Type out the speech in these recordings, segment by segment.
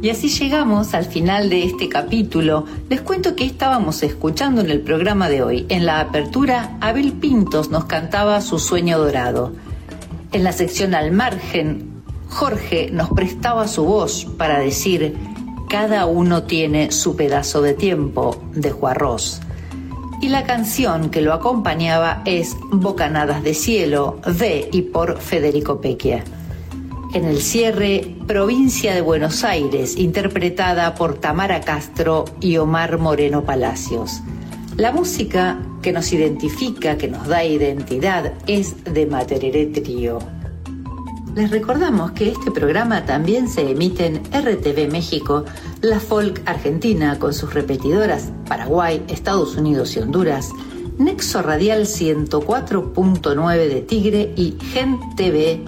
Y así llegamos al final de este capítulo. Les cuento que estábamos escuchando en el programa de hoy. En la apertura, Abel Pintos nos cantaba Su sueño dorado. En la sección Al margen, Jorge nos prestaba su voz para decir Cada uno tiene su pedazo de tiempo, de Juarros. Y la canción que lo acompañaba es Bocanadas de cielo, de y por Federico Pecchia. En el cierre, Provincia de Buenos Aires, interpretada por Tamara Castro y Omar Moreno Palacios. La música que nos identifica, que nos da identidad, es de Materere Trío. Les recordamos que este programa también se emite en RTV México, La Folk Argentina con sus repetidoras Paraguay, Estados Unidos y Honduras, Nexo Radial 104.9 de Tigre y Gen TV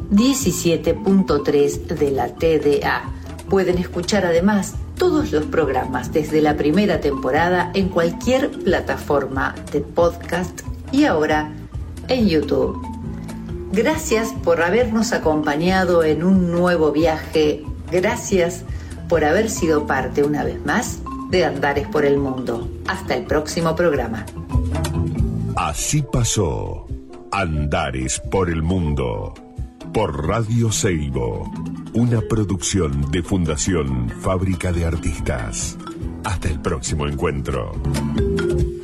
17.3 de la TDA. Pueden escuchar además todos los programas desde la primera temporada en cualquier plataforma de podcast y ahora en YouTube. Gracias por habernos acompañado en un nuevo viaje. Gracias por haber sido parte una vez más de Andares por el Mundo. Hasta el próximo programa. Así pasó Andares por el Mundo. Por Radio Seibo, una producción de Fundación Fábrica de Artistas. Hasta el próximo encuentro.